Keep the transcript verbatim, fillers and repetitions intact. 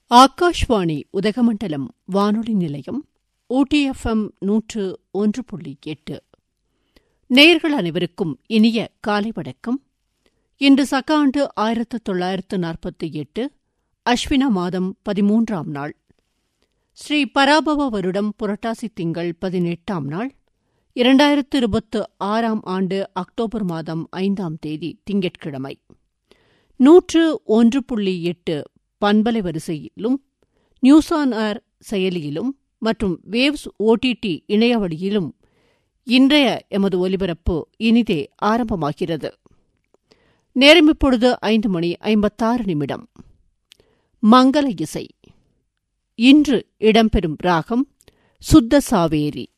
ஆகாஷ்வாணி உதகமண்டலம் வானொலி நிலையம் ஊட்டி எஃப்எம் நூற்று ஒன்று புள்ளி எட்டு. நேயர்கள் அனைவருக்கும் இனிய காலை வணக்கம். இன்று சக ஆண்டு ஆயிரத்து தொள்ளாயிரத்து நாற்பத்தி எட்டு அஸ்வின மாதம் பதிமூன்றாம் நாள், ஸ்ரீ பராபவ வருடம் புரட்டாசி திங்கள் பதினெட்டாம் நாள், இரண்டாயிரத்து இருபத்து ஆறாம் ஆண்டு அக்டோபர் மாதம் ஐந்தாம் தேதி திங்கட்கிழமை. நூற்று ஒன்று புள்ளி எட்டு பண்பலை வரிசையிலும், நியூஸ் ஆன் ஏர் செயலியிலும் மற்றும் வேவ்ஸ் ஓடிடி இணையவழியிலும் இன்றைய எமது ஒலிபரப்பு இனிதே ஆரம்பமாகிறது. நேரம் இப்பொழுது ஐந்து மணி ஐம்பத்தாறு நிமிடம். மங்கள இசை. இன்று இடம்பெறும் ராகம் சுத்த சாவேரி.